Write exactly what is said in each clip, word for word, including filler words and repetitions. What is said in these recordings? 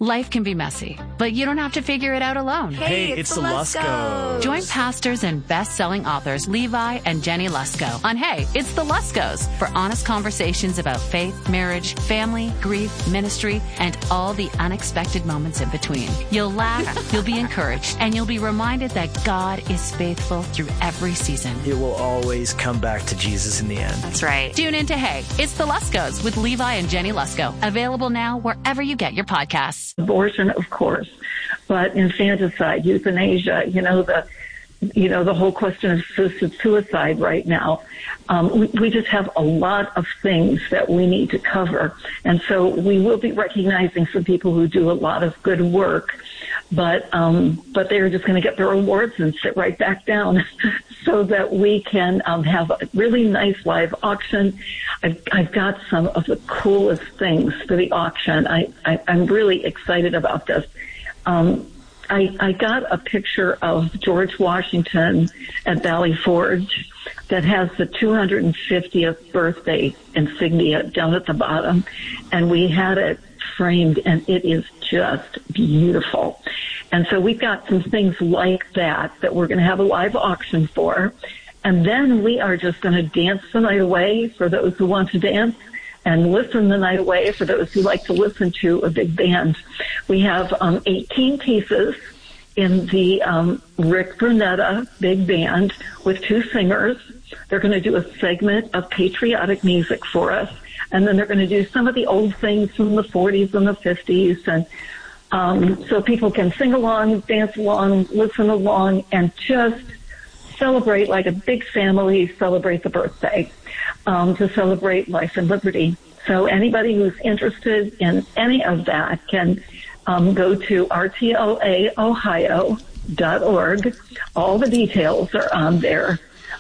Life can be messy, but you don't have to figure it out alone. Hey, it's, it's the Luskos. Join pastors and best-selling authors Levi and Jenny Lusko on Hey, It's the Luskos for honest conversations about faith, marriage, family, grief, ministry, and all the unexpected moments in between. You'll laugh, you'll be encouraged, and you'll be reminded that God is faithful through every season. It will always come back to Jesus in the end. That's right. Tune in to Hey, It's the Luskos with Levi and Jenny Lusko. Available now wherever you get your podcasts. Abortion, of course, but infanticide, euthanasia, you know, the, you know, the whole question of assisted suicide right now. Um, we, we just have a lot of things that we need to cover. And so we will be recognizing some people who do a lot of good work, but, um, but they're just going to get their awards and sit right back down so that we can, um, have a really nice live auction. I've, I've got some of the coolest things for the auction. I, I, I'm really excited about this. Um, I, I got a picture of George Washington at Valley Forge that has the two hundred fiftieth birthday insignia down at the bottom, and we had it framed, and it is just beautiful. And so we've got some things like that that we're going to have a live auction for, and then we are just going to dance the night away for those who want to dance, and listen the night away for those who like to listen to a big band. We have um, eighteen pieces in the um, Rick Burnetta big band with two singers. They're going to do a segment of patriotic music for us, and then they're going to do some of the old things from the forties and the fifties, and um, so people can sing along, dance along, listen along, and just celebrate like a big family, celebrate the birthday, um, to celebrate life and liberty. So anybody who's interested in any of that can um, go to R T L A Ohio dot org. All the details are on there.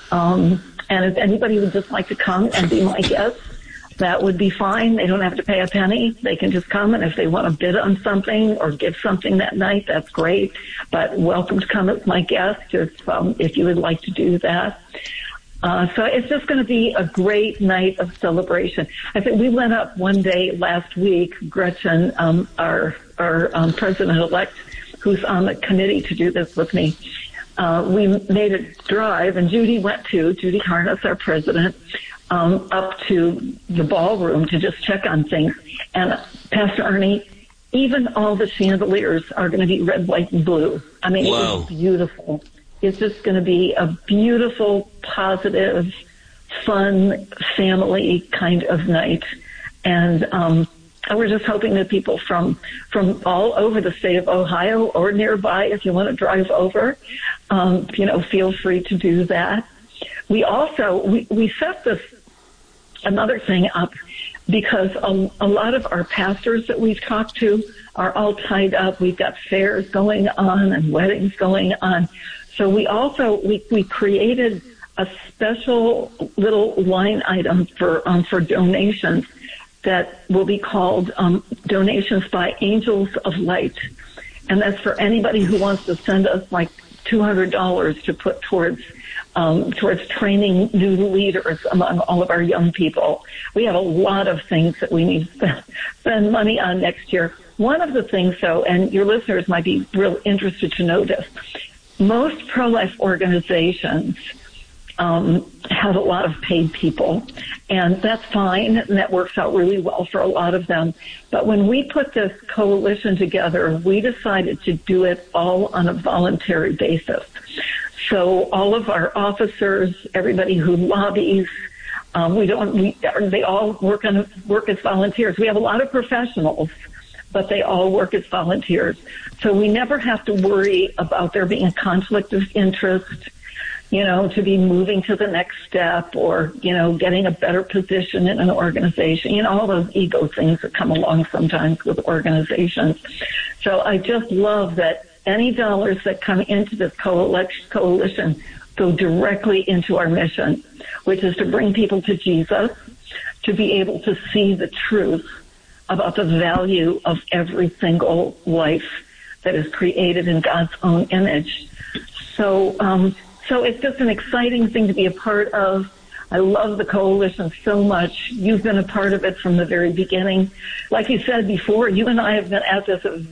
Um, and if anybody would just like to come and be my guest, that would be fine. They don't have to pay a penny. They can just come, and if they want to bid on something or give something that night, that's great. But welcome to come as my guest if, um, if you would like to do that. Uh, so it's just going to be a great night of celebration. I think we went up one day last week, Gretchen, um, our, our um, president-elect, who's on the committee to do this with me. Uh, we made a drive, and Judy went too, Judy Harness, our president, um, up to the ballroom to just check on things. And Pastor Ernie, even all the chandeliers are going to be red, white, and blue. I mean, wow. It's beautiful. It's just going to be a beautiful, positive, fun, family kind of night. And um, we're just hoping that people from from all over the state of Ohio or nearby, if you want to drive over, um, you know, feel free to do that. We also, we, we set this, another thing up, because a, a lot of our pastors that we've talked to are all tied up. We've got fairs going on and weddings going on. So we also, we, we created a special little line item for, um, for donations that will be called, um, Donations by Angels of Light. And that's for anybody who wants to send us like two hundred dollars to put towards, um, towards training new leaders among all of our young people. We have a lot of things that we need to spend, spend money on next year. One of the things, though, and your listeners might be real interested to know this, most pro-life organizations um, have a lot of paid people, and that's fine, and that works out really well for a lot of them. But when we put this coalition together, we decided to do it all on a voluntary basis. So all of our officers, everybody who lobbies, um, we don't, we, they all work on work as volunteers. We have a lot of professionals, but they all work as volunteers. So we never have to worry about there being a conflict of interest, you know, to be moving to the next step or, you know, getting a better position in an organization, you know, all those ego things that come along sometimes with organizations. So I just love that any dollars that come into this coalition go directly into our mission, which is to bring people to Jesus, to be able to see the truth about the value of every single life that is created in God's own image. So, um, so it's just an exciting thing to be a part of. I love the coalition so much. You've been a part of it from the very beginning. Like you said before, you and I have been at this at